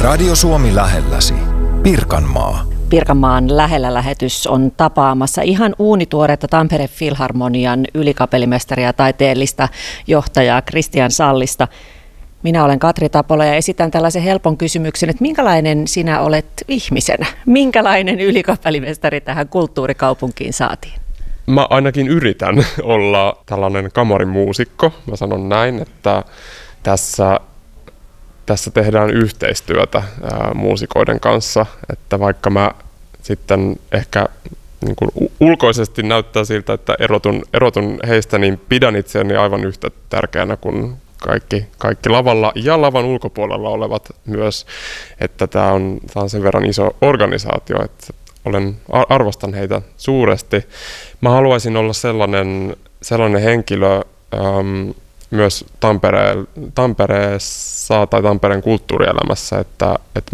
Radio Suomi lähelläsi. Pirkanmaa. Pirkanmaan lähellä lähetys on tapaamassa ihan uunituoretta Tampereen Filharmonian ylikapellimestaria ja taiteellista johtajaa Kristian Sallista. Minä olen Katri Tapola ja esitän tällaisen helpon kysymyksen, että minkälainen sinä olet ihmisenä? Minkälainen ylikapellimestari tähän kulttuurikaupunkiin saatiin? Mä ainakin yritän olla tällainen kamarimuusikko. Mä sanon näin, että tässä tehdään yhteistyötä muusikoiden kanssa, että vaikka mä sitten ehkä niin kuin ulkoisesti näyttää siltä, että erotun heistä, niin pidän itseäni aivan yhtä tärkeänä kuin kaikki lavalla ja lavan ulkopuolella olevat myös, että tämä on sen verran iso organisaatio, että arvostan heitä suuresti. Mä haluaisin olla sellainen henkilö myös Tampereessa tai Tampereen kulttuurielämässä, että